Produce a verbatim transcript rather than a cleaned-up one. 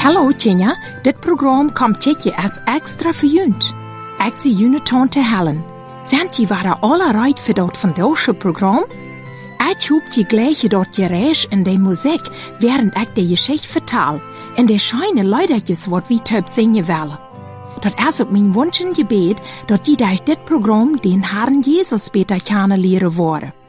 Hallo Tjenja, dit programma komt tot je als extra voor junt. Ik zie jullie tante Helen. Zijn je waren alle rijdt voor dat vandaagse programma? Ik hoop je gleich dat je reis in de muziek, während ik de geschichte vertaal, en de scheine leidertjes wat wie töp zingen willen. Dat is ook mijn wunsch en gebed, dat die durch dit programma den Herrn Jesus beter kennen leren worden.